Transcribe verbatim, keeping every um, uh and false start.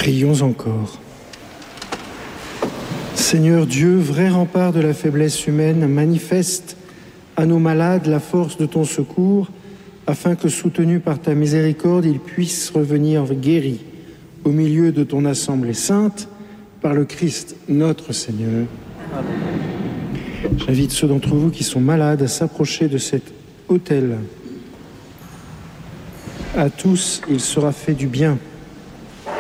Prions encore. Seigneur Dieu, vrai rempart de la faiblesse humaine, manifeste à nos malades la force de ton secours, afin que, soutenus par ta miséricorde, ils puissent revenir guéris au milieu de ton assemblée sainte, par le Christ notre Seigneur. Amen. J'invite ceux d'entre vous qui sont malades à s'approcher de cet autel. À tous, il sera fait du bien.